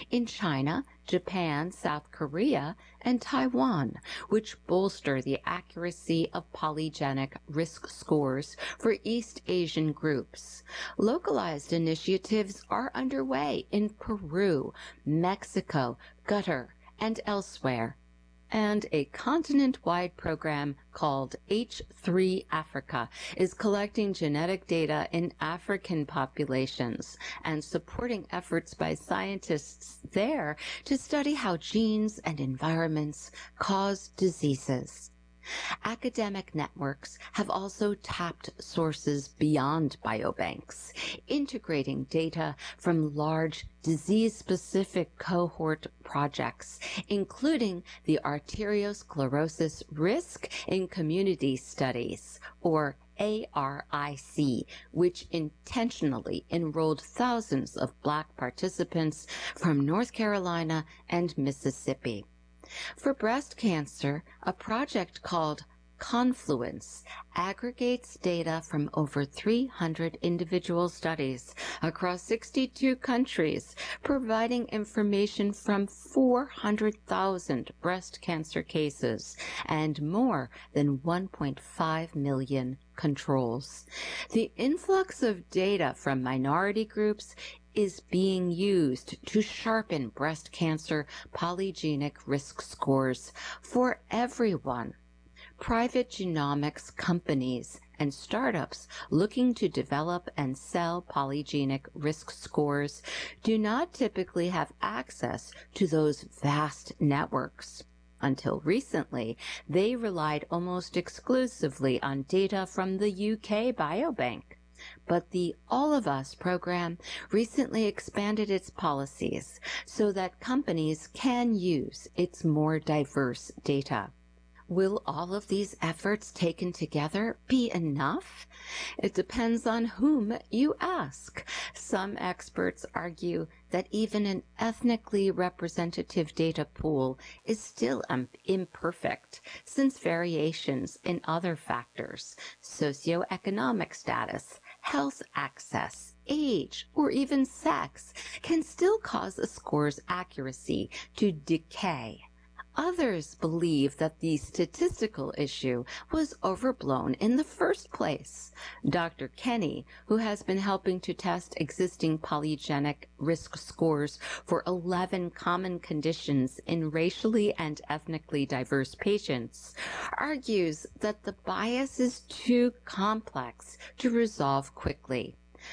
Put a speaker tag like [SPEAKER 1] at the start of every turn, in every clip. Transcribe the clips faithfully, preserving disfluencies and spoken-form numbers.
[SPEAKER 1] in China, Japan, South Korea, and Taiwan, which bolster the accuracy of polygenic risk scores for East Asian groups. Localized initiatives are underway in Peru, Mexico, Qatar, and elsewhere. And a continent-wide program called H three Africa is collecting genetic data in African populations and supporting efforts by scientists there to study how genes and environments cause diseases. Academic networks have also tapped sources beyond biobanks, integrating data from large disease-specific cohort projects, including the Arteriosclerosis Risk in Community Studies, or A R I C, which intentionally enrolled thousands of Black participants from North Carolina and Mississippi. For breast cancer, a project called Confluence aggregates data from over three hundred individual studies across sixty-two countries, providing information from four hundred thousand breast cancer cases and more than one point five million controls. The influx of data from minority groups is being used to sharpen breast cancer polygenic risk scores for everyone. Private genomics companies and startups looking to develop and sell polygenic risk scores do not typically have access to those vast networks. Until recently, they relied almost exclusively on data from the U K Biobank. But the All of Us program recently expanded its policies so that companies can use its more diverse data. Will all of these efforts taken together be enough? It depends on whom you ask. Some experts argue that even an ethnically representative data pool is still um, imperfect, since variations in other factors, socioeconomic status, health access, age, or even sex, can still cause a score's accuracy to decay. Others believe that the statistical issue was overblown in the first place. Doctor Kenny, who has been helping to test existing polygenic risk scores for eleven common conditions in racially and ethnically diverse patients, argues that the bias is too complex to resolve quickly.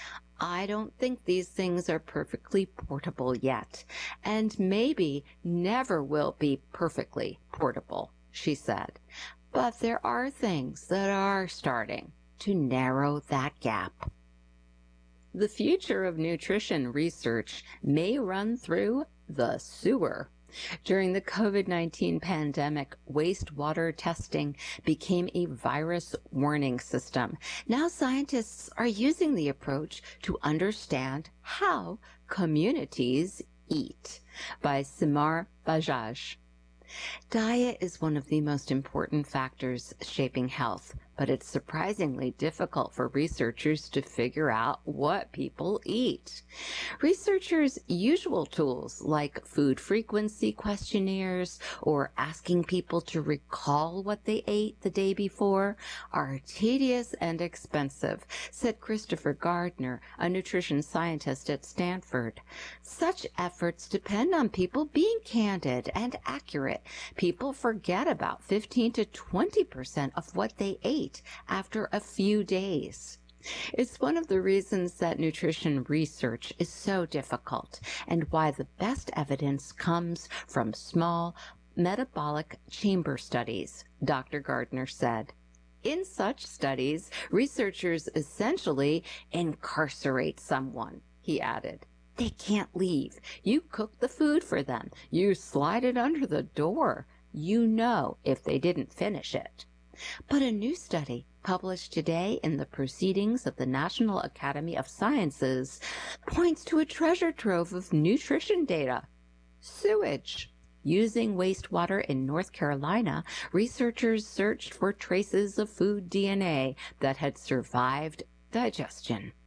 [SPEAKER 1] I don't think these things are perfectly portable yet, and maybe never will be perfectly portable, she said. But there are things that are starting to narrow that gap. The future of nutrition research may run through the sewer. During the COVID nineteen pandemic, wastewater testing became a virus warning system. Now scientists are using the approach to understand how communities eat. By Simar Bajaj. Diet is one of the most important factors shaping health, but it's surprisingly difficult for researchers to figure out what people eat. Researchers' usual tools like food frequency questionnaires or asking people to recall what they ate the day before are tedious and expensive, said Christopher Gardner, a nutrition scientist at Stanford. Such efforts depend on people being candid and accurate. People forget about fifteen to twenty percent of what they ate after a few days. It's one of the reasons that nutrition research is so difficult and why the best evidence comes from small metabolic chamber studies, Doctor Gardner said. In such studies, researchers essentially incarcerate someone, he added. They can't leave. You cook the food for them. You slide it under the door. You know if they didn't finish it. But a new study published today in the Proceedings of the National Academy of Sciences points to a treasure trove of nutrition data. Sewage. Using wastewater in North Carolina, researchers searched for traces of food D N A that had survived digestion.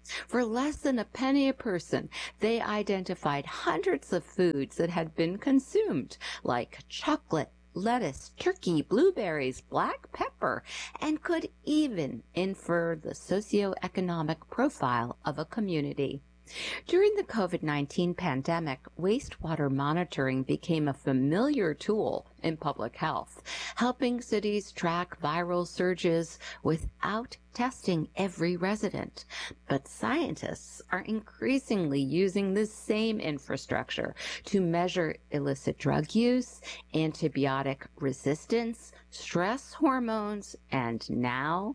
[SPEAKER 1] For less than a penny a person, they identified hundreds of foods that had been consumed, like chocolate, lettuce, turkey, blueberries, black pepper, and could even infer the socioeconomic profile of a community. During the COVID nineteen pandemic, wastewater monitoring became a familiar tool in public health, helping cities track viral surges without testing every resident. But scientists are increasingly using this same infrastructure to measure illicit drug use, antibiotic resistance, stress hormones, and now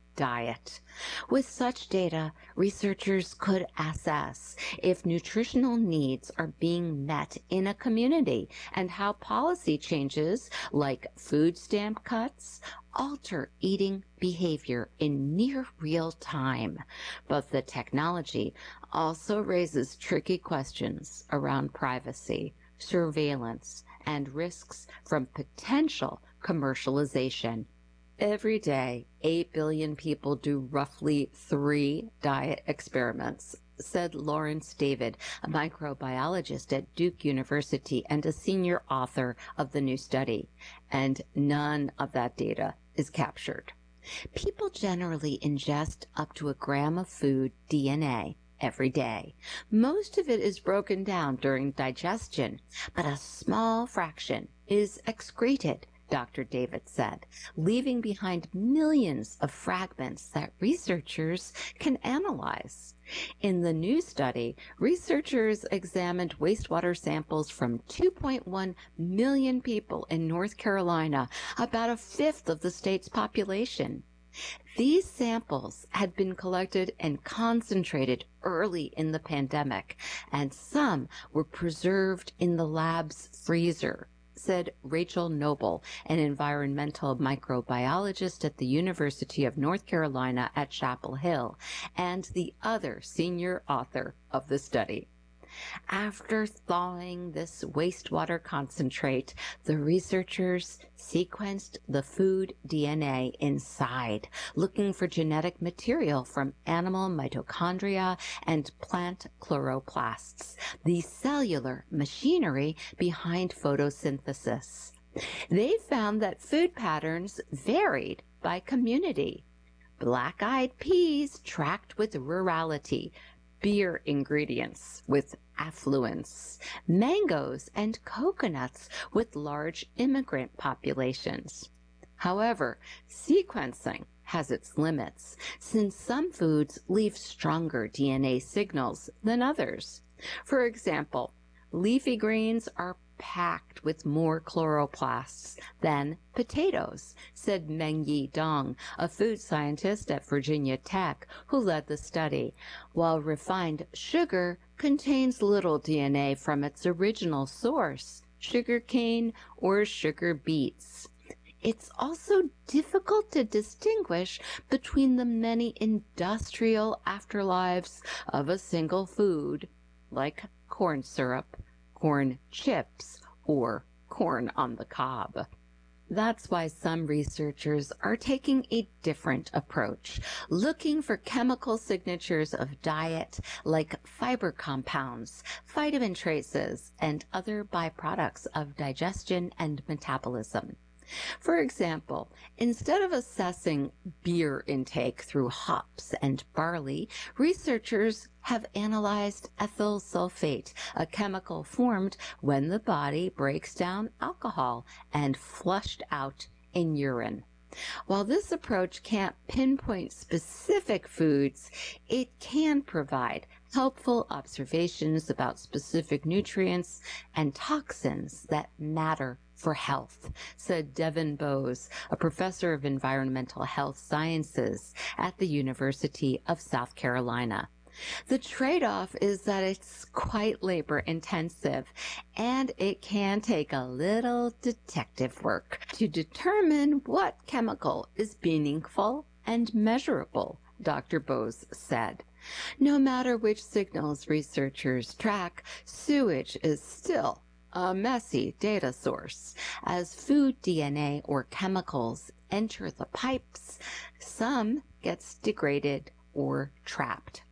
[SPEAKER 1] diet. With such data, researchers could assess if nutritional needs are being met in a community and how policy changes like food stamp cuts alter eating behavior in near real time. But the technology also raises tricky questions around privacy, surveillance, and risks from potential commercialization. Every day, eight billion people do roughly three diet experiments, said Lawrence David, a microbiologist at Duke University and a senior author of the new study. And none of that data is captured. People generally ingest up to a gram of food D N A every day. Most of it is broken down during digestion, but a small fraction is excreted, Doctor David said, leaving behind millions of fragments that researchers can analyze. In the new study, researchers examined wastewater samples from two point one million people in North Carolina, about a fifth of the state's population. These samples had been collected and concentrated early in the pandemic, and some were preserved in the lab's freezer, said Rachel Noble, an environmental microbiologist at the University of North Carolina at Chapel Hill, and the other senior author of the study. After thawing this wastewater concentrate, the researchers sequenced the food D N A inside, looking for genetic material from animal mitochondria and plant chloroplasts, the cellular machinery behind photosynthesis. They found that food patterns varied by community. Black-eyed peas tracked with rurality, beer ingredients with affluence, mangoes and coconuts with large immigrant populations. However, sequencing has its limits, since some foods leave stronger D N A signals than others. For example, leafy greens are packed with more chloroplasts than potatoes, said Mengyi Dong, a food scientist at Virginia Tech who led the study, while refined sugar contains little D N A from its original source, sugarcane or sugar beets. It's also difficult to distinguish between the many industrial afterlives of a single food, like corn syrup, corn chips, or corn on the cob. That's why some researchers are taking a different approach, looking for chemical signatures of diet like fiber compounds, vitamin traces, and other byproducts of digestion and metabolism. For example, instead of assessing beer intake through hops and barley, researchers have analyzed ethyl sulfate, a chemical formed when the body breaks down alcohol and flushed out in urine. While this approach can't pinpoint specific foods, it can provide helpful observations about specific nutrients and toxins that matter for health, said Devin Bose, a professor of environmental health sciences at the University of South Carolina. The trade-off is that it's quite labor-intensive, and it can take a little detective work to determine what chemical is meaningful and measurable, Doctor Bose said. No matter which signals researchers track, sewage is still a messy data source. As food D N A or chemicals enter the pipes, some gets degraded or trapped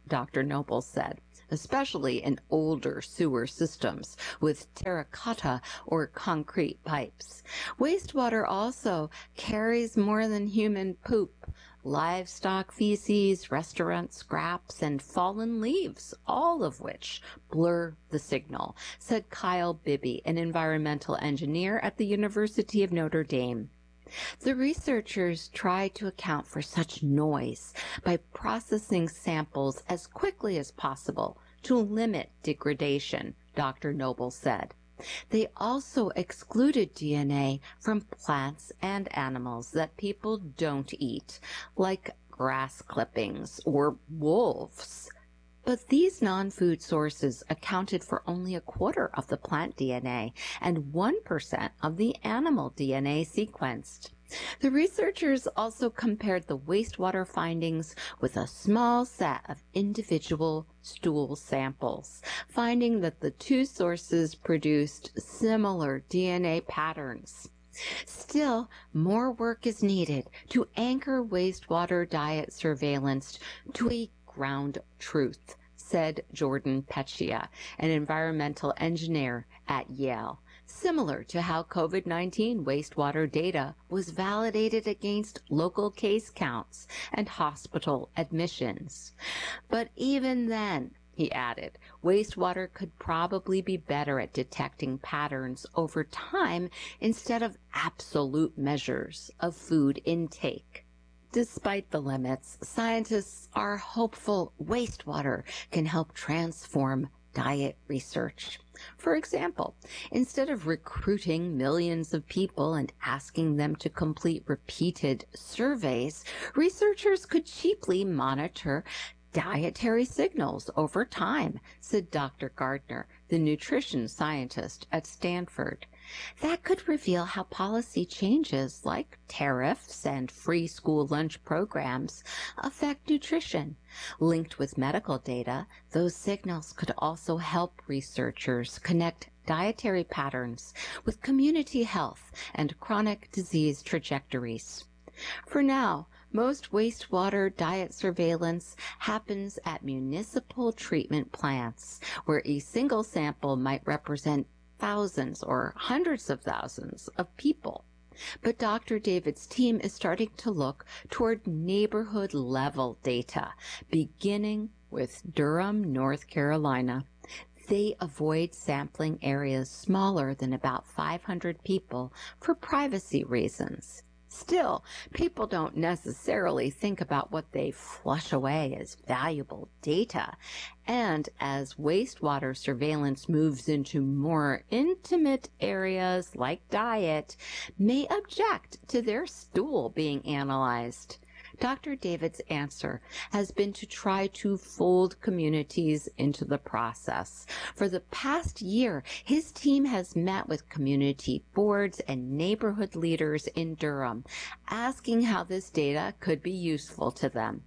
[SPEAKER 1] Doctor Noble said, especially in older sewer systems with terracotta or concrete pipes. Wastewater also carries more than human poop. Livestock feces, restaurant scraps, and fallen leaves, all of which blur the signal, said Kyle Bibby, an environmental engineer at the University of Notre Dame. The researchers tried to account for such noise by processing samples as quickly as possible to limit degradation, Doctor Noble said. They also excluded D N A from plants and animals that people don't eat, like grass clippings or wolves. But these non-food sources accounted for only a quarter of the plant D N A and one percent of the animal D N A sequenced. The researchers also compared the wastewater findings with a small set of individual stool samples, finding that the two sources produced similar D N A patterns. Still, more work is needed to anchor wastewater diet surveillance to a ground truth, said Jordan Peccia, an environmental engineer at Yale. Similar to how COVID nineteen wastewater data was validated against local case counts and hospital admissions. But even then, he added, wastewater could probably be better at detecting patterns over time instead of absolute measures of food intake. Despite the limits, scientists are hopeful wastewater can help transform diet research. For example, instead of recruiting millions of people and asking them to complete repeated surveys, researchers could cheaply monitor dietary signals over time, said Doctor Gardner, the nutrition scientist at Stanford. That could reveal how policy changes like tariffs and free school lunch programs affect nutrition. Linked with medical data, those signals could also help researchers connect dietary patterns with community health and chronic disease trajectories. For now, most wastewater diet surveillance happens at municipal treatment plants, where a single sample might represent thousands or hundreds of thousands of people. But Doctor David's team is starting to look toward neighborhood-level data, beginning with Durham, North Carolina. They avoid sampling areas smaller than about five hundred people for privacy reasons. Still, people don't necessarily think about what they flush away as valuable data. And as wastewater surveillance moves into more intimate areas like diet, may object to their stool being analyzed. Doctor David's answer has been to try to fold communities into the process. For the past year, his team has met with community boards and neighborhood leaders in Durham, asking how this data could be useful to them.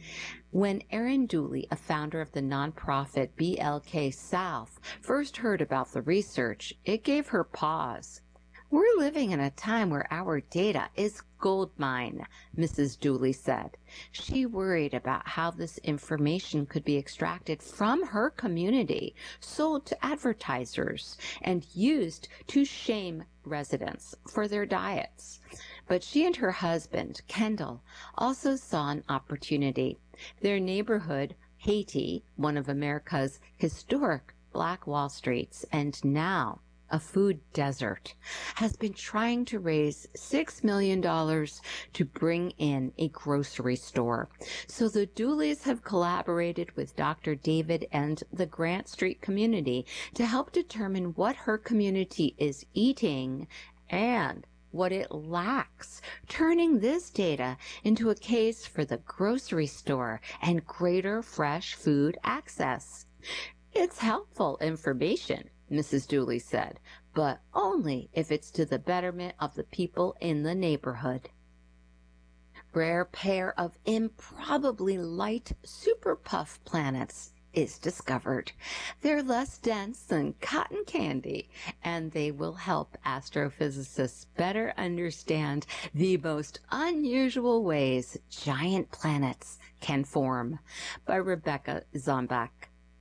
[SPEAKER 1] When Erin Dooley, a founder of the nonprofit B L K South, first heard about the research, it gave her pause. We're living in a time where our data is goldmine, Missus Dooley said. She worried about how this information could be extracted from her community, sold to advertisers, and used to shame residents for their diets. But she and her husband, Kendall, also saw an opportunity. Their neighborhood, Haiti, one of America's historic Black Wall Streets, and now a food desert, has been trying to raise six million dollars to bring in a grocery store. So the Dooleys have collaborated with Doctor David and the Grant Street community to help determine what her community is eating and what it lacks, turning this data into a case for the grocery store and greater fresh food access. It's helpful information, Missus Dooley said, but only if it's to the betterment of the people in the neighborhood. Rare pair of improbably light super puff planets is discovered. They're less dense than cotton candy, and they will help astrophysicists better understand the most unusual ways giant planets can form. By Rebecca Zombach.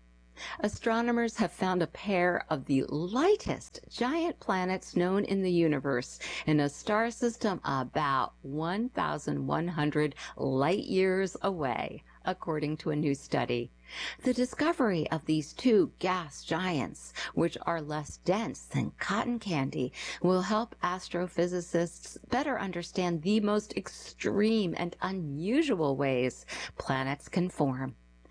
[SPEAKER 1] Astronomers have found a pair of the lightest giant planets known in the universe in a star system about one thousand one hundred light years away, according to a new study. The discovery of these two gas giants, which are less dense than cotton candy, will help astrophysicists better understand the most extreme and unusual ways planets can form.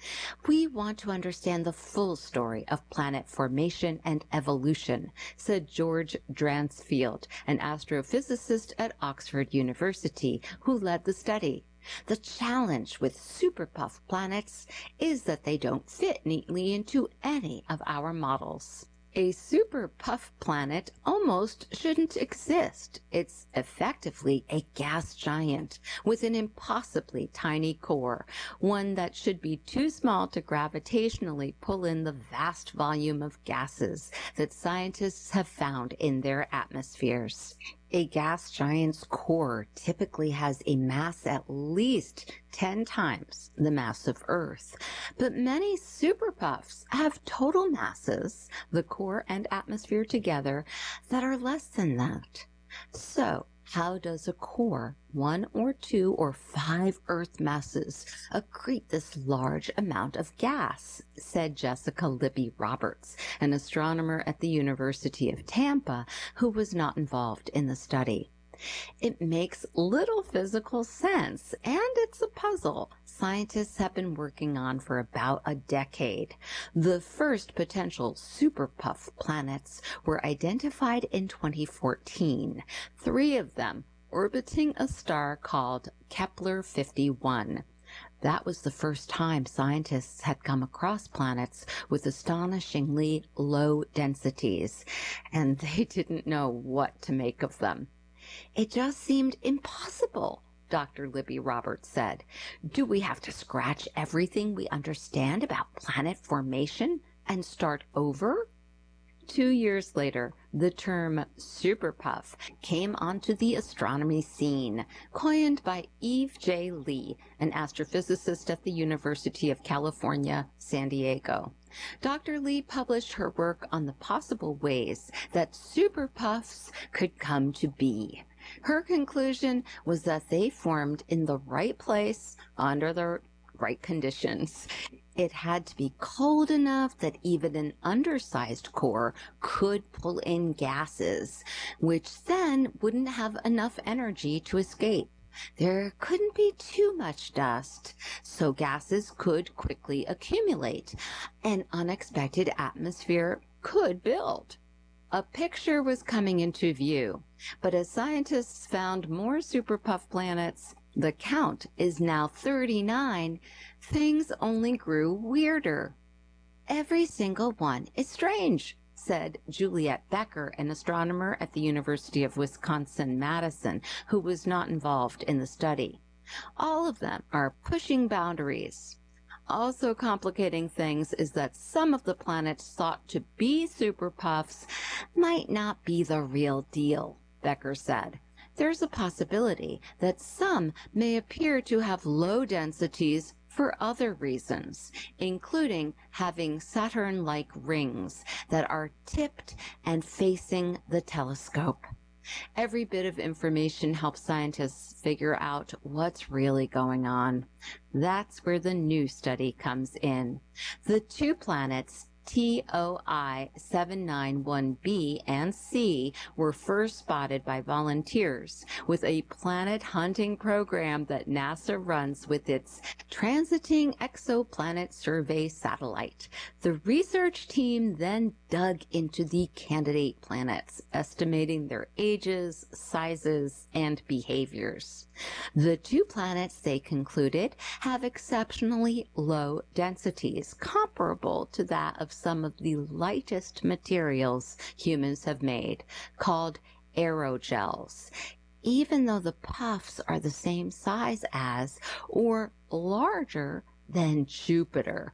[SPEAKER 1] We want to understand the full story of planet formation and evolution, said George Dransfield, an astrophysicist at Oxford University, who led the study. The challenge with superpuff planets is that they don't fit neatly into any of our models. A superpuff planet almost shouldn't exist. It's effectively a gas giant with an impossibly tiny core, one that should be too small to gravitationally pull in the vast volume of gases that scientists have found in their atmospheres. A gas giant's core typically has a mass at least ten times the mass of Earth, but many superpuffs have total masses, the core and atmosphere together, that are less than that. So, how does a core, one or two or five Earth masses, accrete this large amount of gas? Said Jessica Libby Roberts, an astronomer at the University of Tampa, who was not involved in the study. It makes little physical sense, and it's a puzzle scientists have been working on for about a decade. The first potential superpuff planets were identified in twenty fourteen, three of them orbiting a star called Kepler fifty-one. That was the first time scientists had come across planets with astonishingly low densities, and they didn't know what to make of them. It just seemed impossible, Doctor Libby Roberts said. Do we have to scratch everything we understand about planet formation and start over? Two years later, the term superpuff came onto the astronomy scene, coined by Eve J. Lee, an astrophysicist at the University of California, San Diego. Doctor Lee published her work on the possible ways that superpuffs could come to be. Her conclusion was that they formed in the right place under the right conditions. It had to be cold enough that even an undersized core could pull in gases, which then wouldn't have enough energy to escape. There couldn't be too much dust, so gases could quickly accumulate. An unexpected atmosphere could build. A picture was coming into view, but as scientists found more superpuff planets, the count is now thirty-nine, things only grew weirder. Every single one is strange, said Juliet Becker, an astronomer at the University of Wisconsin-Madison, who was not involved in the study. All of them are pushing boundaries. Also complicating things is that some of the planets thought to be superpuffs might not be the real deal, Becker said. There's a possibility that some may appear to have low densities for other reasons, including having Saturn-like rings that are tipped and facing the telescope. Every bit of information helps scientists figure out what's really going on. That's where the new study comes in. The two planets, T O I seven ninety-one b and C, were first spotted by volunteers with a planet hunting program that NASA runs with its Transiting Exoplanet Survey satellite. The research team then dug into the candidate planets, estimating their ages, sizes, and behaviors. The two planets, they concluded, have exceptionally low densities, comparable to that of some of the lightest materials humans have made, called aerogels, even though the puffs are the same size as or larger than Jupiter.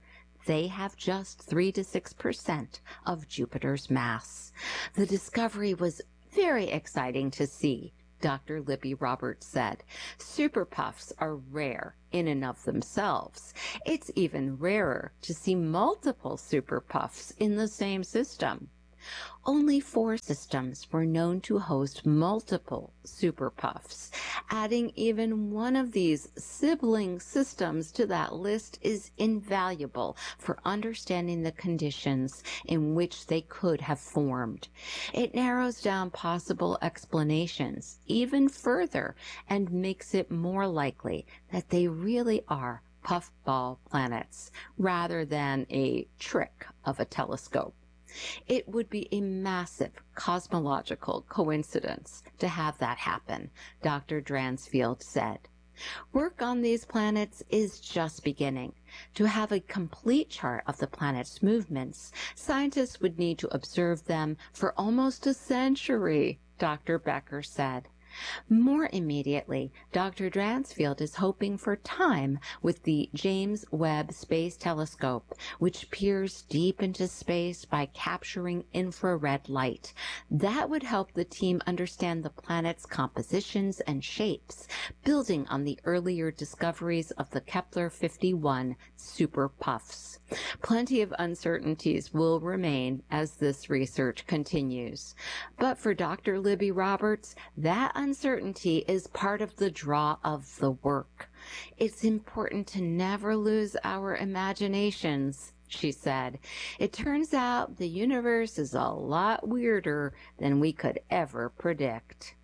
[SPEAKER 1] they have just three to six percent of Jupiter's mass. The discovery was very exciting to see, Doctor Libby Roberts said. Superpuffs are rare in and of themselves. It's even rarer to see multiple superpuffs in the same system. Only four systems were known to host multiple superpuffs. Adding even one of these sibling systems to that list is invaluable for understanding the conditions in which they could have formed. It narrows down possible explanations even further and makes it more likely that they really are puffball planets rather than a trick of a telescope. It would be a massive cosmological coincidence to have that happen, Doctor Dransfield said. Work on these planets is just beginning. To have a complete chart of the planet's movements, scientists would need to observe them for almost a century, Doctor Becker said. More immediately, Doctor Dransfield is hoping for time with the James Webb Space Telescope, which peers deep into space by capturing infrared light. That would help the team understand the planet's compositions and shapes, building on the earlier discoveries of the Kepler fifty-one superpuffs. Plenty of uncertainties will remain as this research continues. But for Doctor Libby Roberts, that uncertainty is part of the draw of the work. It's important to never lose our imaginations, she said. It turns out the universe is a lot weirder than we could ever predict.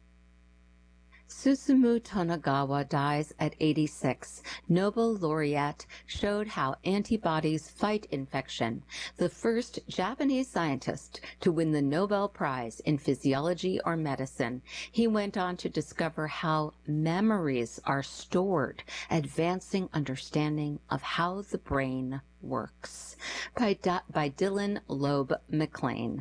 [SPEAKER 1] Susumu Tonegawa dies at eighty-six. Nobel laureate showed how antibodies fight infection. The first Japanese scientist to win the Nobel Prize in physiology or medicine. He went on to discover how memories are stored, advancing understanding of how the brain works. By, D- by Dylan Loeb McLean.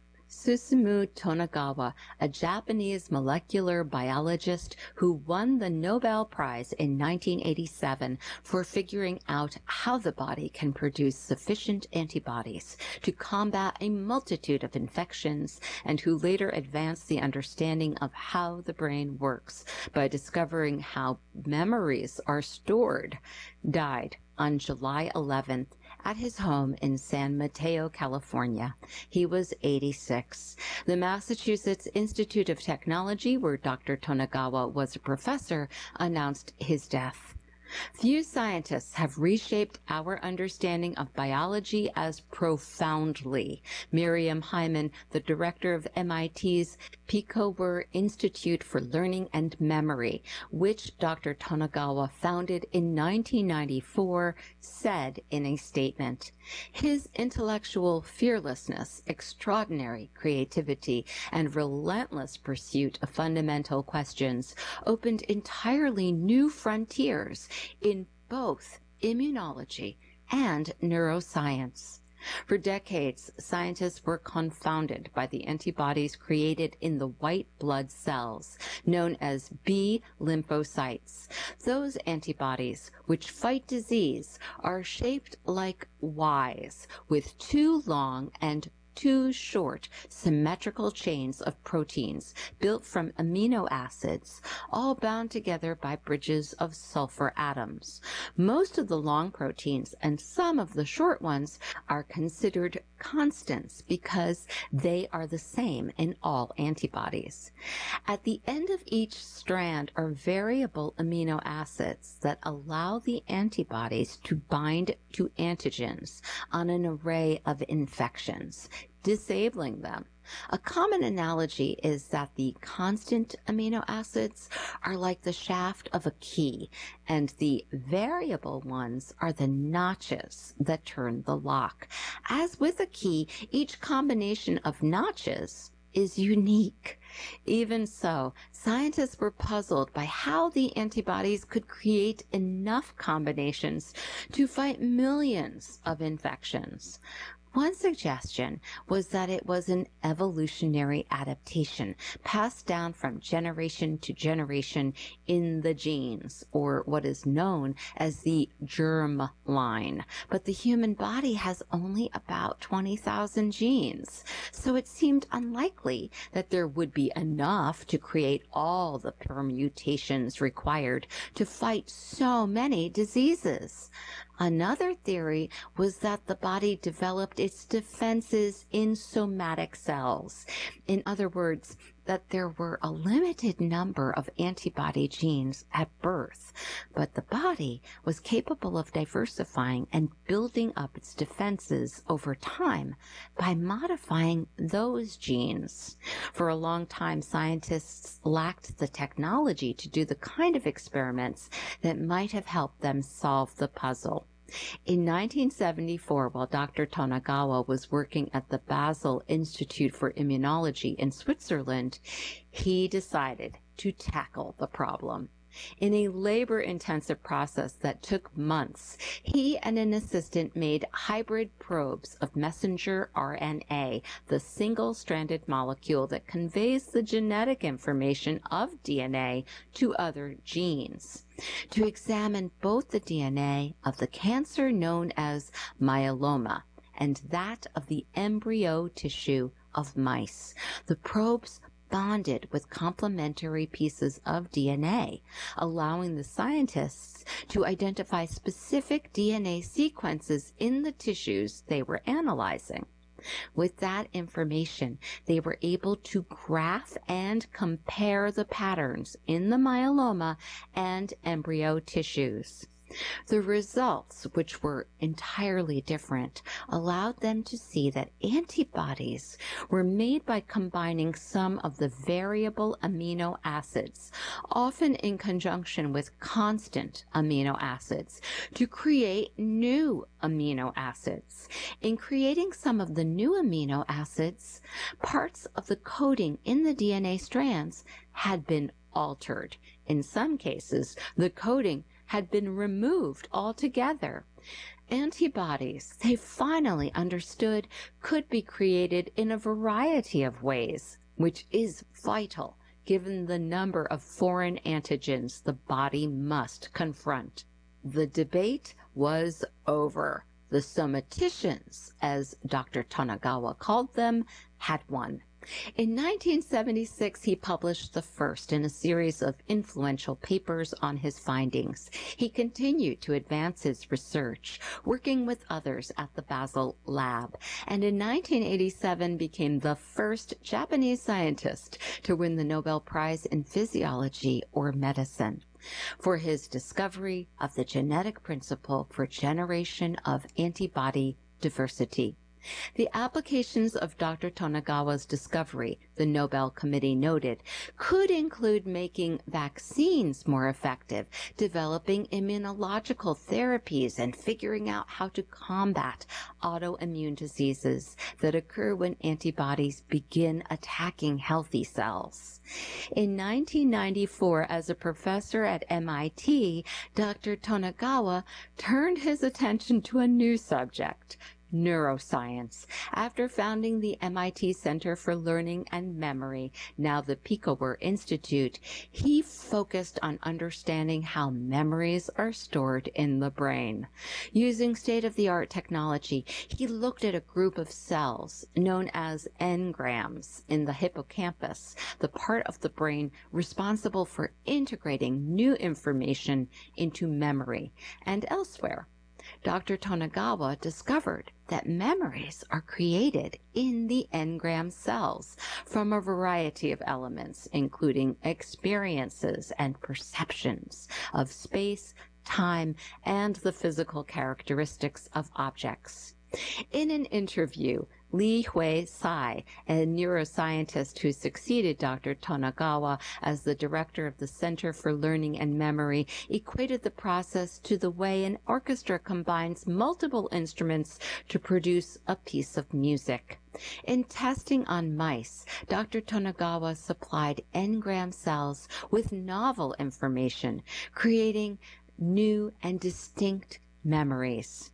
[SPEAKER 1] Susumu Tonegawa, a Japanese molecular biologist who won the Nobel Prize in nineteen eighty-seven for figuring out how the body can produce sufficient antibodies to combat a multitude of infections, and who later advanced the understanding of how the brain works by discovering how memories are stored, died on July eleventh at his home in San Mateo, California. He was eighty-six. The Massachusetts Institute of Technology, where Doctor Tonegawa was a professor, announced his death. Few scientists have reshaped our understanding of biology as profoundly. Miriam Hyman, the director of M I T's Pikower Institute for Learning and Memory, which Doctor Tonegawa founded in nineteen ninety-four, said in a statement, "His intellectual fearlessness, extraordinary creativity, and relentless pursuit of fundamental questions opened entirely new frontiers in both immunology and neuroscience." For decades, scientists were confounded by the antibodies created in the white blood cells, known as B lymphocytes. Those antibodies, which fight disease, are shaped like Ys, with two long and two short symmetrical chains of proteins built from amino acids, all bound together by bridges of sulfur atoms. Most of the long proteins and some of the short ones are considered constants because they are the same in all antibodies. At the end of each strand are variable amino acids that allow the antibodies to bind to antigens on an array of infections, disabling them. A common analogy is that the constant amino acids are like the shaft of a key, and the variable ones are the notches that turn the lock. As with a key, each combination of notches is unique. Even so, scientists were puzzled by how the antibodies could create enough combinations to fight millions of infections. One suggestion was that it was an evolutionary adaptation passed down from generation to generation in the genes, or what is known as the germ line. But the human body has only about twenty thousand genes, so it seemed unlikely that there would be enough to create all the permutations required to fight so many diseases. Another theory was that the body developed its defenses in somatic cells. In other words, that there were a limited number of antibody genes at birth, but the body was capable of diversifying and building up its defenses over time by modifying those genes. For a long time, scientists lacked the technology to do the kind of experiments that might have helped them solve the puzzle. In nineteen seventy-four, while Doctor Tonegawa was working at the Basel Institute for Immunology in Switzerland, he decided to tackle the problem. In a labor-intensive process that took months, he and an assistant made hybrid probes of messenger R N A, the single-stranded molecule that conveys the genetic information of D N A to other genes, to examine both the D N A of the cancer known as myeloma and that of the embryo tissue of mice. The probes bonded with complementary pieces of D N A, allowing the scientists to identify specific D N A sequences in the tissues they were analyzing. With that information, they were able to graph and compare the patterns in the myeloma and embryo tissues. The results, which were entirely different, allowed them to see that antibodies were made by combining some of the variable amino acids, often in conjunction with constant amino acids, to create new amino acids. In creating some of the new amino acids, parts of the coding in the D N A strands had been altered. In some cases, the coding had been removed altogether. Antibodies, they finally understood, could be created in a variety of ways, which is vital given the number of foreign antigens the body must confront. The debate was over. The somaticians, as Doctor Tonegawa called them, had won. In nineteen seventy-six, he published the first in a series of influential papers on his findings. He continued to advance his research, working with others at the Basel lab, and in nineteen eighty-seven became the first Japanese scientist to win the Nobel Prize in Physiology or Medicine for his discovery of the genetic principle for generation of antibody diversity. The applications of Doctor Tonegawa's discovery, the Nobel Committee noted, could include making vaccines more effective, developing immunological therapies, and figuring out how to combat autoimmune diseases that occur when antibodies begin attacking healthy cells. In nineteen ninety-four, as a professor at M I T, Doctor Tonegawa turned his attention to a new subject, neuroscience. After founding the M I T Center for Learning and Memory, now the Picower Institute, he focused on understanding how memories are stored in the brain. Using state-of-the-art technology, he looked at a group of cells known as engrams in the hippocampus, the part of the brain responsible for integrating new information into memory, and elsewhere. Doctor Tonegawa discovered that memories are created in the engram cells from a variety of elements, including experiences and perceptions of space, time, and the physical characteristics of objects. In an interview, Li Hui Sai, a neuroscientist who succeeded Doctor Tonegawa as the director of the Center for Learning and Memory, equated the process to the way an orchestra combines multiple instruments to produce a piece of music. In testing on mice, Doctor Tonegawa supplied engram cells with novel information, creating new and distinct memories.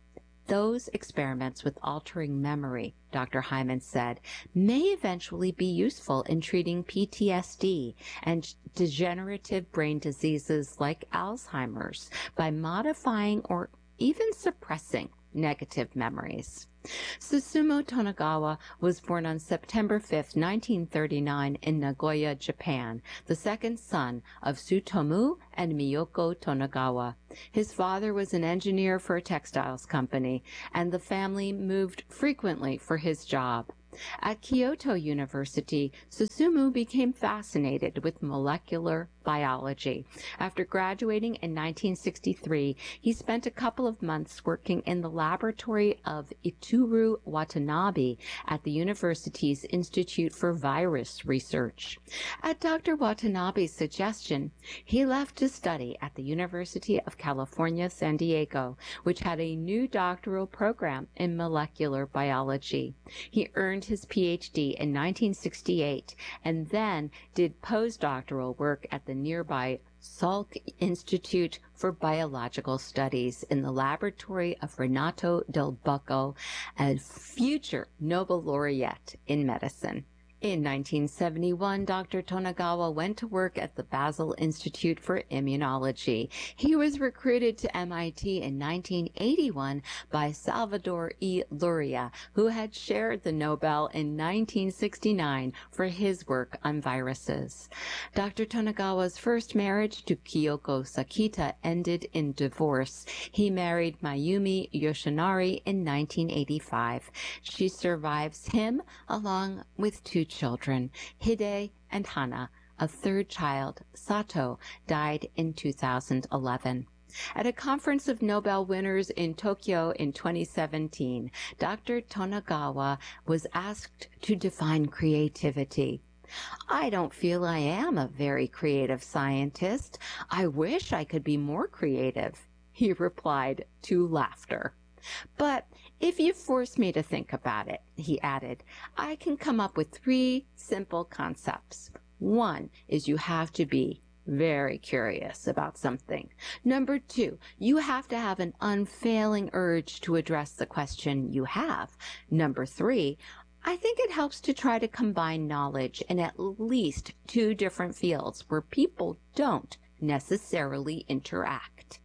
[SPEAKER 1] Those experiments with altering memory, Doctor Hyman said, may eventually be useful in treating P T S D and degenerative brain diseases like Alzheimer's by modifying or even suppressing negative memories. Susumu Tonegawa was born on September fifth, nineteen thirty-nine in Nagoya, Japan, the second son of Tsutomu and Miyoko Tonegawa. His father was an engineer for a textiles company, and the family moved frequently for his job. At Kyoto University, Susumu became fascinated with molecular biology. After graduating in nineteen sixty-three, he spent a couple of months working in the laboratory of Itoru Watanabe at the university's Institute for Virus Research. At Doctor Watanabe's suggestion, he left to study at the University of California, San Diego, which had a new doctoral program in molecular biology. He earned his P H D in nineteen sixty-eight and then did postdoctoral work at the nearby Salk Institute for Biological Studies in the laboratory of Renato Del Bucco, a future Nobel laureate in medicine. In nineteen seventy-one, Doctor Tonegawa went to work at the Basel Institute for Immunology. He was recruited to M I T in nineteen eighty-one by Salvador E. Luria, who had shared the Nobel in nineteen sixty-nine for his work on viruses. Doctor Tonegawa's first marriage to Kyoko Sakita ended in divorce. He married Mayumi Yoshinari in nineteen eighty-five. She survives him along with two children, Hide and Hana. A third child, Sato, died in two thousand eleven. At a conference of Nobel winners in Tokyo in twenty seventeen, Doctor Tonegawa was asked to define creativity. "I don't feel I am a very creative scientist. I wish I could be more creative," he replied to laughter. "But if you force me to think about it," he added, "I can come up with three simple concepts. One is you have to be very curious about something. Number two, you have to have an unfailing urge to address the question you have. Number three, I think it helps to try to combine knowledge in at least two different fields where people don't necessarily interact."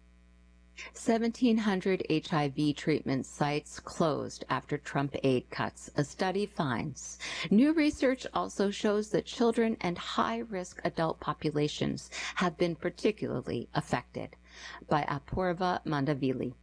[SPEAKER 1] seventeen hundred H I V treatment sites closed after Trump aid cuts, a study finds. New research also shows that children and high-risk adult populations have been particularly affected. By Apurva Mandavili.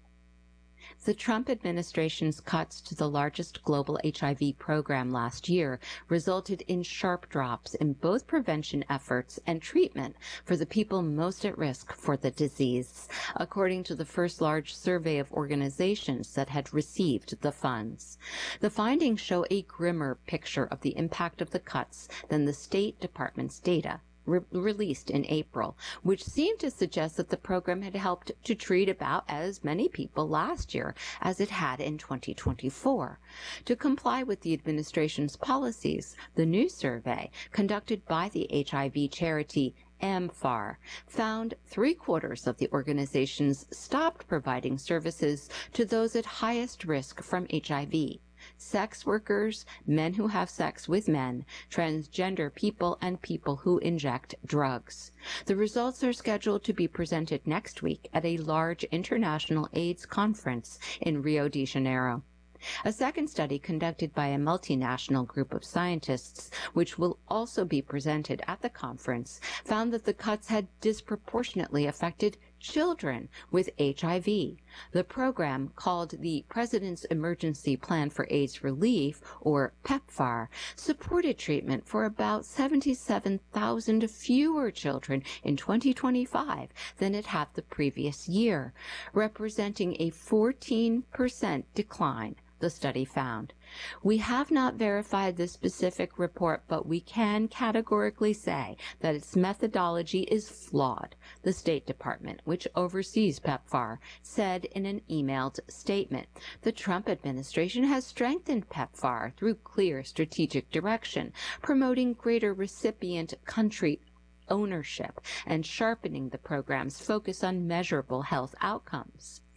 [SPEAKER 1] The Trump administration's cuts to the largest global H I V program last year resulted in sharp drops in both prevention efforts and treatment for the people most at risk for the disease, according to the first large survey of organizations that had received the funds. The findings show a grimmer picture of the impact of the cuts than the State Department's data Re- released in April, which seemed to suggest that the program had helped to treat about as many people last year as it had in twenty twenty-four. To comply with the administration's policies, the new survey, conducted by the H I V charity M F A R, found three-quarters of the organizations stopped providing services to those at highest risk from H I V. Sex workers, men who have sex with men, transgender people, and people who inject drugs. The results are scheduled to be presented next week at a large international AIDS conference in Rio de Janeiro. A second study conducted by a multinational group of scientists, which will also be presented at the conference, found that the cuts had disproportionately affected children with H I V. The program, called the President's Emergency Plan for AIDS Relief, or PEPFAR, supported treatment for about seventy-seven thousand fewer children in twenty twenty-five than it had the previous year, representing a fourteen percent decline, the study found. We have not verified this specific report, but we can categorically say that its methodology is flawed, the State Department, which oversees PEPFAR, said in an emailed statement. The Trump administration has strengthened PEPFAR through clear strategic direction, promoting greater recipient country ownership and sharpening the program's focus on measurable health outcomes.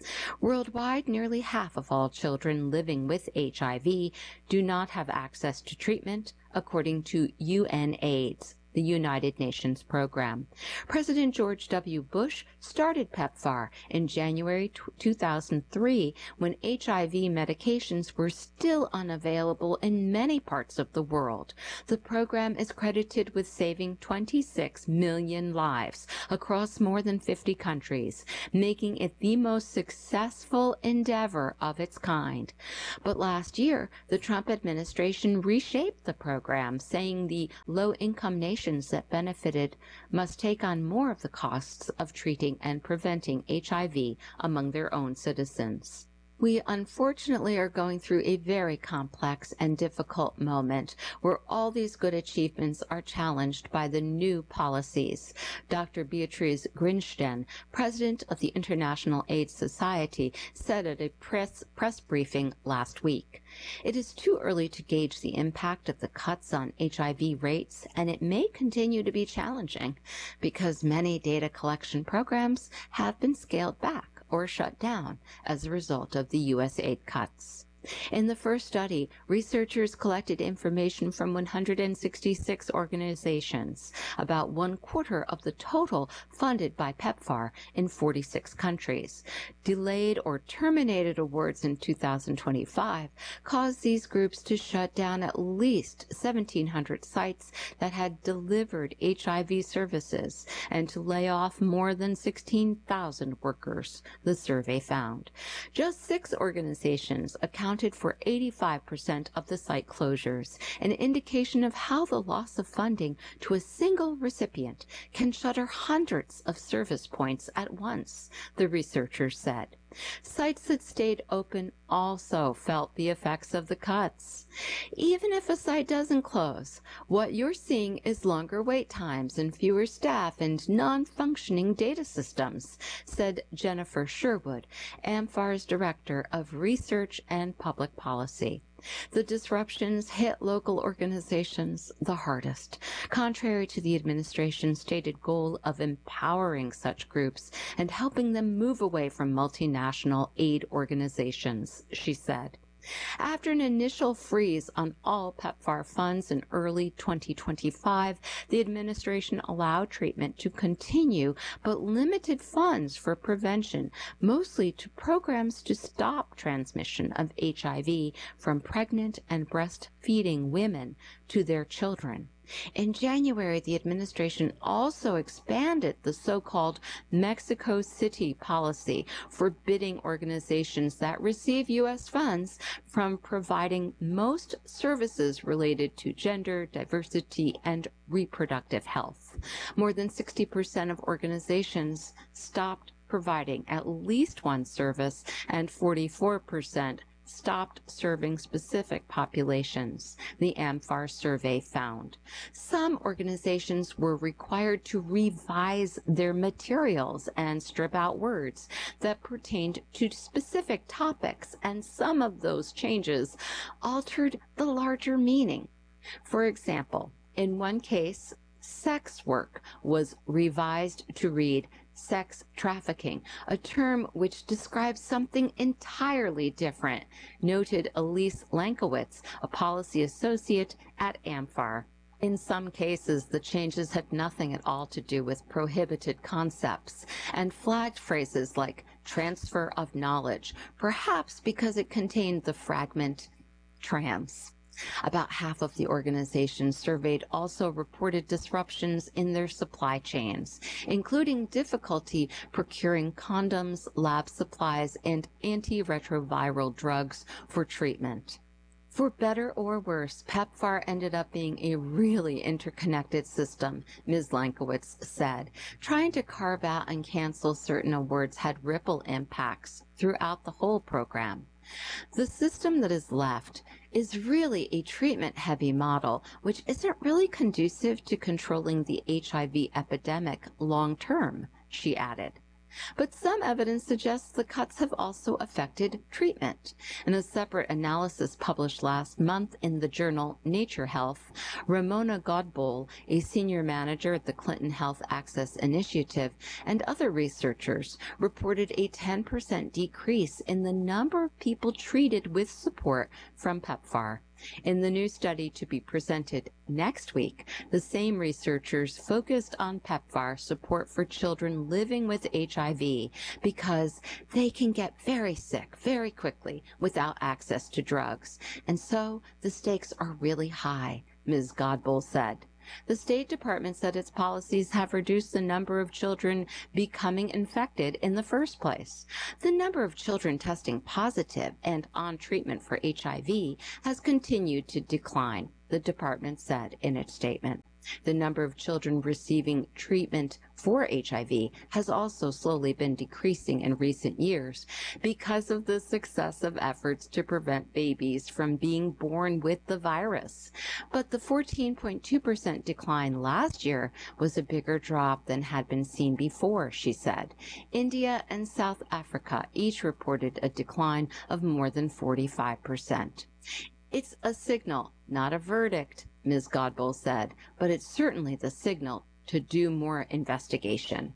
[SPEAKER 1] Worldwide, nearly half of all children living with H I V do not have access to treatment, according to UNAIDS, the United Nations program. President George W. Bush started PEPFAR in January two thousand three when H I V medications were still unavailable in many parts of the world. The program is credited with saving twenty-six million lives across more than fifty countries, making it the most successful endeavor of its kind. But last year, the Trump administration reshaped the program, saying the low-income nations that benefited must take on more of the costs of treating and preventing H I V among their own citizens. We unfortunately are going through a very complex and difficult moment where all these good achievements are challenged by the new policies. Doctor Beatrice Grinstein, president of the International AIDS Society, said at a press, press briefing last week. It is too early to gauge the impact of the cuts on H I V rates, and it may continue to be challenging because many data collection programs have been scaled back or shut down as a result of the U S aid cuts. In the first study, researchers collected information from one hundred sixty-six organizations, about one quarter of the total funded by PEPFAR in forty-six countries. Delayed or terminated awards in two thousand twenty-five caused these groups to shut down at least seventeen hundred sites that had delivered H I V services and to lay off more than sixteen thousand workers, the survey found. Just six organizations accounted for eighty-five percent of the site closures, an indication of how the loss of funding to a single recipient can shutter hundreds of service points at once, the researchers said. Sites that stayed open also felt the effects of the cuts. Even if a site doesn't close, what you're seeing is longer wait times and fewer staff and non-functioning data systems, said Jennifer Sherwood, AMFAR's Director of Research and Public Policy. The disruptions hit local organizations the hardest, contrary to the administration's stated goal of empowering such groups and helping them move away from multinational aid organizations, she said. After an initial freeze on all PEPFAR funds in early twenty twenty-five, the administration allowed treatment to continue but limited funds for prevention, mostly to programs to stop transmission of H I V from pregnant and breastfeeding women to their children. In January, the administration also expanded the so-called Mexico City policy, forbidding organizations that receive U S funds from providing most services related to gender, diversity, and reproductive health. More than sixty percent of organizations stopped providing at least one service, and forty-four percent stopped serving specific populations, the AMFAR survey found. Some organizations were required to revise their materials and strip out words that pertained to specific topics, and some of those changes altered the larger meaning. For example, in one case, sex work was revised to read sex trafficking, a term which describes something entirely different, noted Elise Lankowitz, a policy associate at AMFAR. In some cases, the changes had nothing at all to do with prohibited concepts and flagged phrases like transfer of knowledge, perhaps because it contained the fragment trans. About half of the organizations surveyed also reported disruptions in their supply chains, including difficulty procuring condoms, lab supplies, and antiretroviral drugs for treatment. For better or worse, PEPFAR ended up being a really interconnected system, Miz Lankowitz said. Trying to carve out and cancel certain awards had ripple impacts throughout the whole program. The system that is left is really a treatment-heavy model, which isn't really conducive to controlling the H I V epidemic long-term, she added. But some evidence suggests the cuts have also affected treatment. In a separate analysis published last month in the journal Nature Health, Ramona Godbole, a senior manager at the Clinton Health Access Initiative, and other researchers reported a ten percent decrease in the number of people treated with support from PEPFAR. In the new study to be presented next week, the same researchers focused on PEPFAR support for children living with H I V because they can get very sick very quickly without access to drugs. And so the stakes are really high, Miz Godbole said. The State Department said its policies have reduced the number of children becoming infected in the first place. The number of children testing positive and on treatment for H I V has continued to decline, the department said in its statement. The number of children receiving treatment for H I V has also slowly been decreasing in recent years because of the success of efforts to prevent babies from being born with the virus. But the fourteen point two percent decline last year was a bigger drop than had been seen before, she said. India and South Africa each reported a decline of more than forty-five percent. It's a signal, not a verdict, Miz Godbole said, but it's certainly the signal to do more investigation.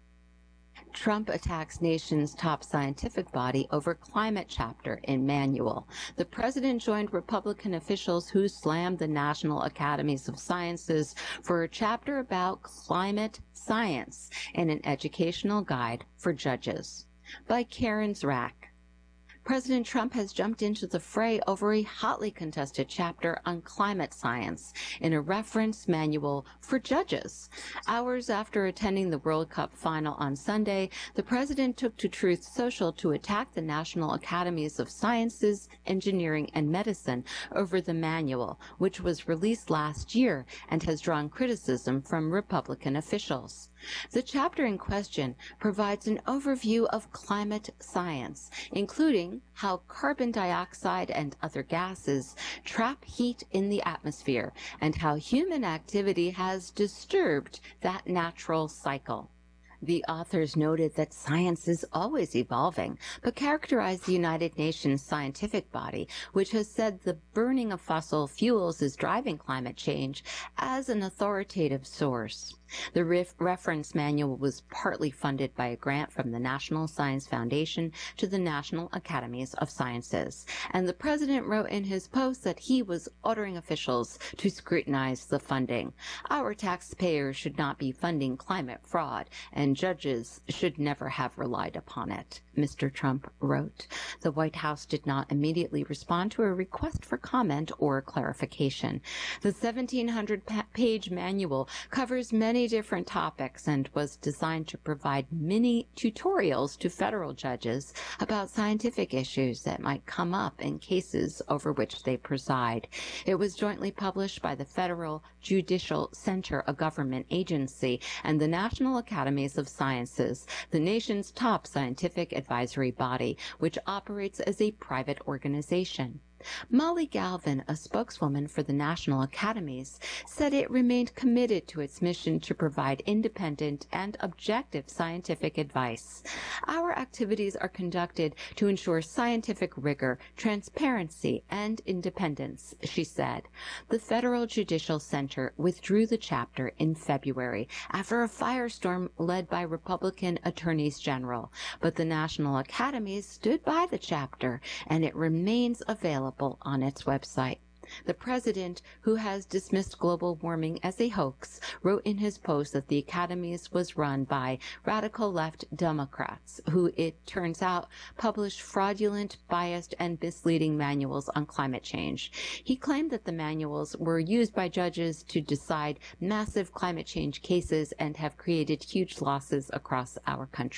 [SPEAKER 1] Trump attacks nation's top scientific body over climate chapter in manual. The president joined Republican officials who slammed the National Academies of Sciences for a chapter about climate science in an educational guide for judges. By Karen Zrak. President Trump has jumped into the fray over a hotly contested chapter on climate science in a reference manual for judges. Hours after attending the World Cup final on Sunday, the president took to Truth Social to attack the National Academies of Sciences, Engineering, and Medicine over the manual, which was released last year and has drawn criticism from Republican officials. The chapter in question provides an overview of climate science, including how carbon dioxide and other gases trap heat in the atmosphere and how human activity has disturbed that natural cycle. The authors noted that science is always evolving, but characterized the United Nations scientific body, which has said the burning of fossil fuels is driving climate change, as an authoritative source. The ref reference manual was partly funded by a grant from the National Science Foundation to the National Academies of Sciences, and the president wrote in his post that he was ordering officials to scrutinize the funding. Our taxpayers should not be funding climate fraud, and judges should never have relied upon it, Mister Trump wrote. The White House did not immediately respond to a request for comment or clarification. The seventeen hundred page manual covers many different topics and was designed to provide mini tutorials to federal judges about scientific issues that might come up in cases over which they preside. It was jointly published by the Federal Judicial Center, a government agency, and the National Academies of Sciences, the nation's top scientific advisory body, which operates as a private organization. Molly Galvin, a spokeswoman for the National Academies, said it remained committed to its mission to provide independent and objective scientific advice. Our activities are conducted to ensure scientific rigor, transparency, and independence, she said. The Federal Judicial Center withdrew the chapter in February after a firestorm led by Republican attorneys general, but the National Academies stood by the chapter, and it remains available on its website. The president, who has dismissed global warming as a hoax, wrote in his post that the academies was run by radical left Democrats, who, it turns out, published fraudulent, biased, and misleading manuals on climate change. He claimed that the manuals were used by judges to decide massive climate change cases and have created huge losses across our country.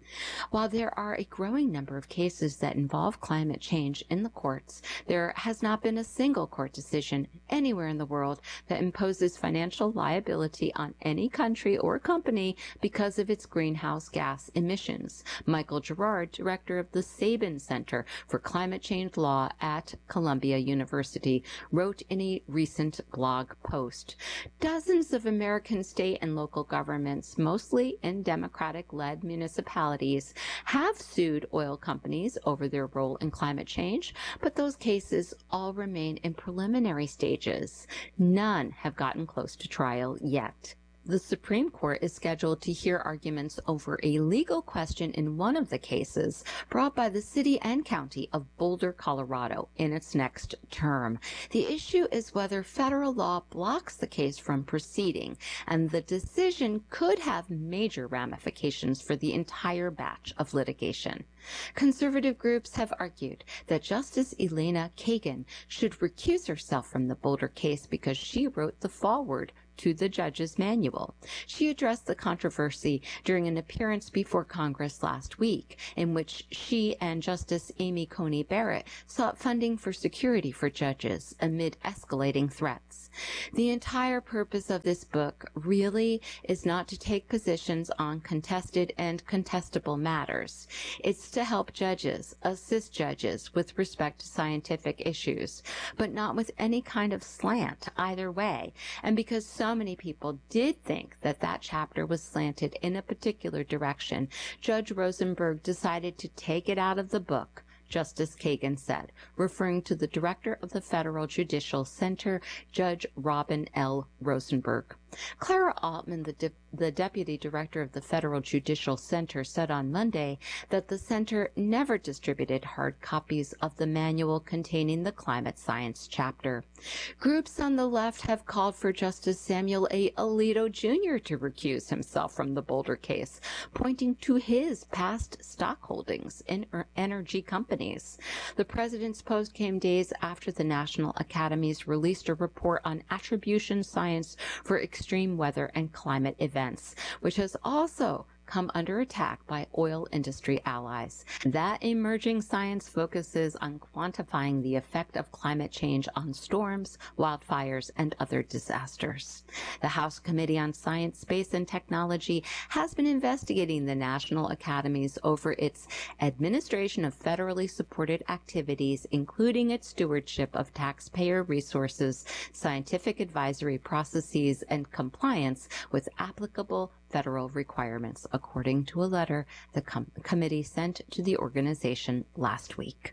[SPEAKER 1] While there are a growing number of cases that involve climate change in the courts, there has not been a single court decision anywhere in the world that imposes financial liability on any country or company because of its greenhouse gas emissions. Michael Gerard, director of the Sabin Center for Climate Change Law at Columbia University, wrote in a recent blog post, "Dozens of American state and local governments, mostly in Democratic-led municipalities, have sued oil companies over their role in climate change, but those cases all remain in preliminary stages. None have gotten close to trial yet." The Supreme Court is scheduled to hear arguments over a legal question in one of the cases brought by the city and county of Boulder, Colorado, in its next term. The issue is whether federal law blocks the case from proceeding, and the decision could have major ramifications for the entire batch of litigation. Conservative groups have argued that Justice Elena Kagan should recuse herself from the Boulder case because she wrote the foreword to the judge's manual. She addressed the controversy during an appearance before Congress last week, in which she and Justice Amy Coney Barrett sought funding for security for judges amid escalating threats. The entire purpose of this book really is not to take positions on contested and contestable matters. It's to help judges, assist judges with respect to scientific issues, but not with any kind of slant either way. And because so many people did think that that chapter was slanted in a particular direction, Judge Rosenberg decided to take it out of the book, Justice Kagan said, referring to the director of the Federal Judicial Center, Judge Robin L. Rosenberg. Clara Altman, the, de- the deputy director of the Federal Judicial Center, said on Monday that the center never distributed hard copies of the manual containing the climate science chapter. Groups on the left have called for Justice Samuel A. Alito Junior to recuse himself from the Boulder case, pointing to his past stock holdings in er- energy companies. The president's post came days after the National Academies released a report on attribution science for extreme weather and climate events, which has also come under attack by oil industry allies. That emerging science focuses on quantifying the effect of climate change on storms, wildfires, and other disasters. The House Committee on Science, Space, and Technology has been investigating the National Academies over its administration of federally supported activities, including its stewardship of taxpayer resources, scientific advisory processes, and compliance with applicable federal requirements, according to a letter the com- committee sent to the organization last week.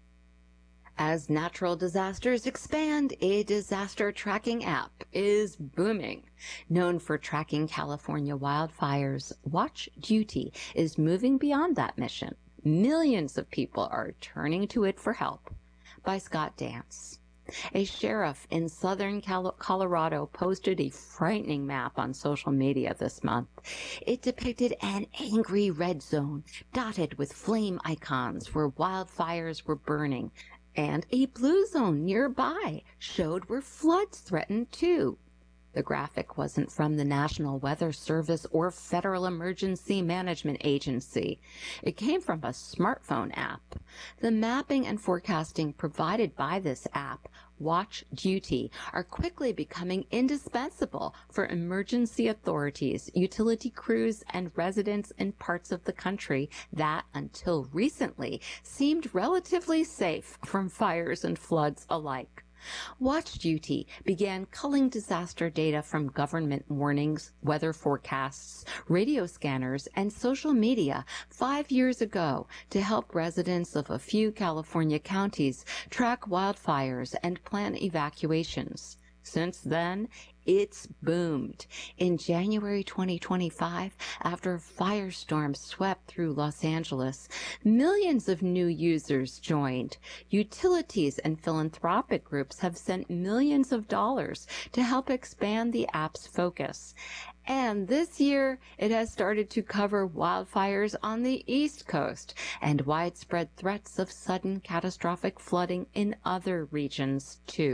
[SPEAKER 1] As natural disasters expand, a disaster tracking app is booming. Known for tracking California wildfires, Watch Duty is moving beyond that mission. Millions of people are turning to it for help. By Scott Dance. A sheriff in southern Colorado posted a frightening map on social media this month. It depicted an angry red zone dotted with flame icons where wildfires were burning, and a blue zone nearby showed where floods threatened too. The graphic wasn't from the National Weather Service or Federal Emergency Management Agency. It came from a smartphone app. The mapping and forecasting provided by this app, Watch Duty, are quickly becoming indispensable for emergency authorities, utility crews, and residents in parts of the country that, until recently, seemed relatively safe from fires and floods alike. Watch Duty began culling disaster data from government warnings, weather forecasts, radio scanners, and social media five years ago to help residents of a few California counties track wildfires and plan evacuations. Since then, it's boomed. In January twenty twenty-five, after a firestorm swept through Los Angeles, millions of new users joined. Utilities and philanthropic groups have sent millions of dollars to help expand the app's focus. And this year, it has started to cover wildfires on the East Coast and widespread threats of sudden catastrophic flooding in other regions, too.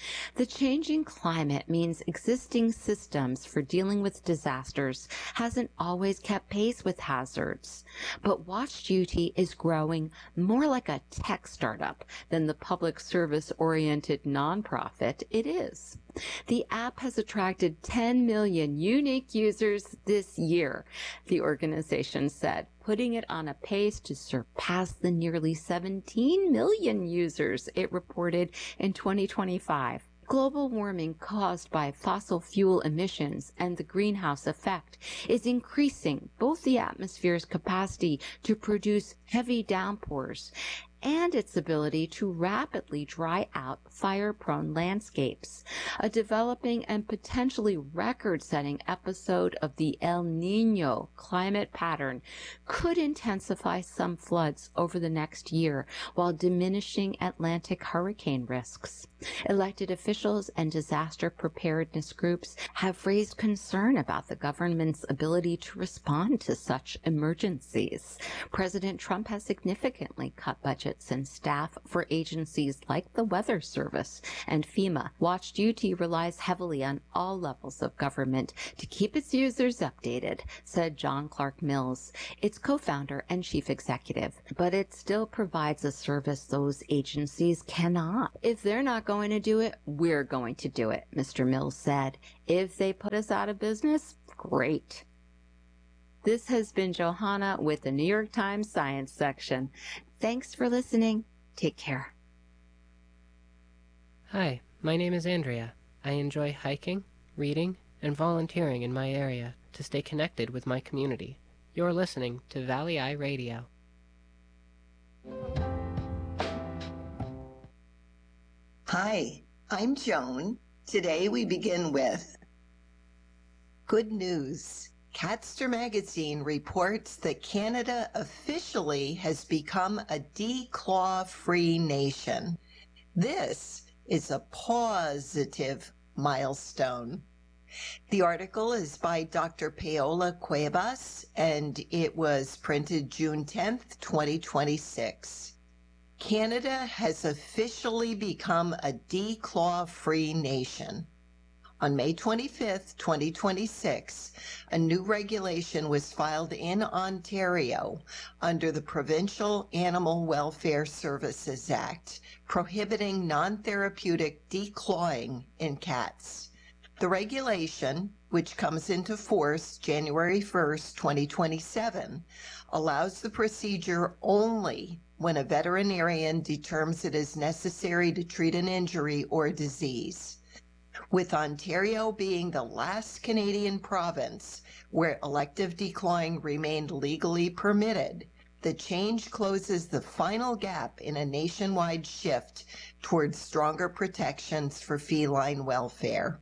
[SPEAKER 1] The changing climate means existing systems for dealing with disasters hasn't always kept pace with hazards. But Watch Duty is growing more like a tech startup than the public service-oriented nonprofit it is. The app has attracted ten million unique users this year, the organization said, putting it on a pace to surpass the nearly seventeen million users it reported in twenty twenty-five. Global warming caused by fossil fuel emissions and the greenhouse effect is increasing both the atmosphere's capacity to produce heavy downpours and its ability to rapidly dry out fire-prone landscapes. A developing and potentially record-setting episode of the El Niño climate pattern could intensify some floods over the next year while diminishing Atlantic hurricane risks. Elected officials and disaster preparedness groups have raised concern about the government's ability to respond to such emergencies. President Trump has significantly cut budgets and staff for agencies like the Weather Service and FEMA. Watch Duty relies heavily on all levels of government to keep its users updated, said John Clark Mills, its co-founder and chief executive. But it still provides a service those agencies cannot. If they're not going to do it, we're going to do it, Mister Mills said. If they put us out of business, great. This has been Johanna with the New York Times Science section. Thanks for listening. Take care.
[SPEAKER 2] Hi, my name is Andrea. I enjoy hiking, reading, and volunteering in my area to stay connected with my community. You're listening to Valley Eye Radio.
[SPEAKER 3] Hi, I'm Joan. Today we begin with good news. Catster Magazine reports that Canada officially has become a declaw-free nation. This is a positive milestone. The article is by Doctor Paola Cuevas, and it was printed June tenth, twenty twenty-six. Canada has officially become a declaw-free nation. On May twenty-fifth, twenty twenty-six, a new regulation was filed in Ontario under the Provincial Animal Welfare Services Act, prohibiting non-therapeutic declawing in cats. The regulation, which comes into force January first, twenty twenty-seven, allows the procedure only when a veterinarian determines it is necessary to treat an injury or disease. With Ontario being the last Canadian province where elective declawing remained legally permitted, the change closes the final gap in a nationwide shift towards stronger protections for feline welfare.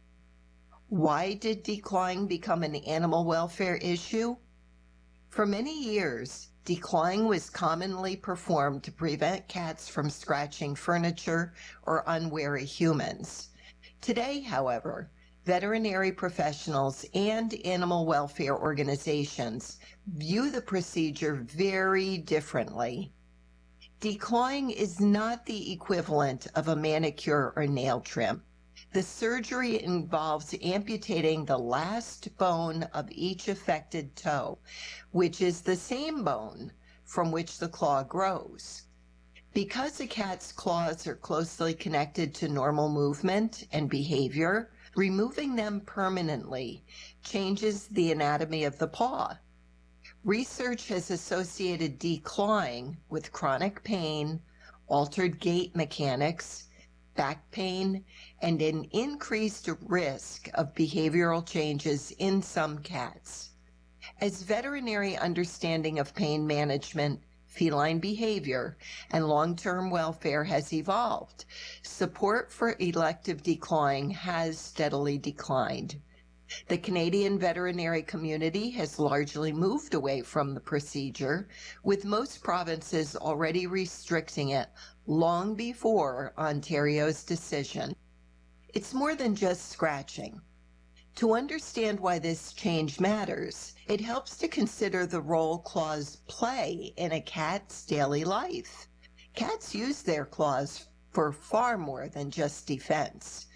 [SPEAKER 3] Why did declawing become an animal welfare issue? For many years, declawing was commonly performed to prevent cats from scratching furniture or unwary humans. Today, however, veterinary professionals and animal welfare organizations view the procedure very differently. Declawing is not the equivalent of a manicure or nail trim. The surgery involves amputating the last bone of each affected toe, which is the same bone from which the claw grows. Because a cat's claws are closely connected to normal movement and behavior, removing them permanently changes the anatomy of the paw. Research has associated declawing with chronic pain, altered gait mechanics, back pain, and an increased risk of behavioral changes in some cats. As veterinary understanding of pain management, feline behavior, and long-term welfare has evolved, support for elective declawing has steadily declined. The Canadian veterinary community has largely moved away from the procedure, with most provinces already restricting it long before Ontario's decision. It's more than just scratching. To understand why this change matters, it helps to consider the role claws play in a cat's daily life. Cats use their claws for far more than just defense.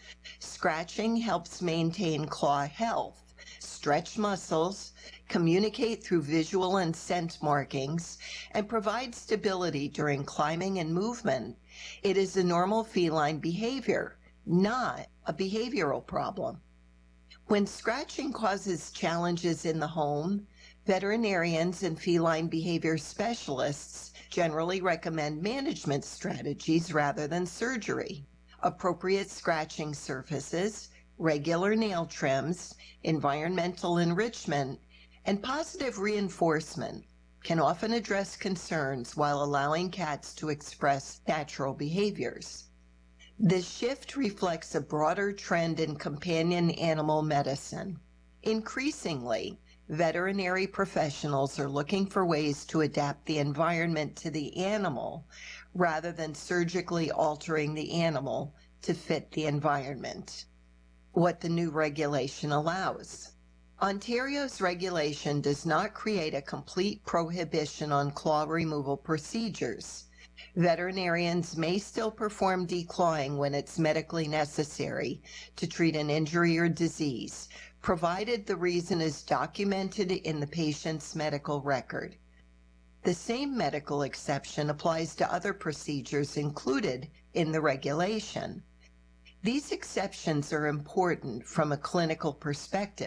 [SPEAKER 3] Scratching helps maintain claw health, stretch muscles, communicate through visual and scent markings, and provide stability during climbing and movement. It is a normal feline behavior, not a behavioral problem. When scratching causes challenges in the home, veterinarians and feline behavior specialists generally recommend management strategies rather than surgery. Appropriate scratching surfaces, regular nail trims, environmental enrichment, and positive reinforcement can often address concerns while allowing cats to express natural behaviors. This shift reflects a broader trend in companion animal medicine. Increasingly, veterinary professionals are looking for ways to adapt the environment to the animal rather than surgically altering the animal to fit the environment. What the new regulation allows. Ontario's regulation does not create a complete prohibition on claw removal procedures. Veterinarians may still perform declawing when it's medically necessary to treat an injury or disease, provided the reason is documented in the patient's medical record. The same medical exception applies to other procedures included in the regulation. These exceptions are important from a clinical perspective.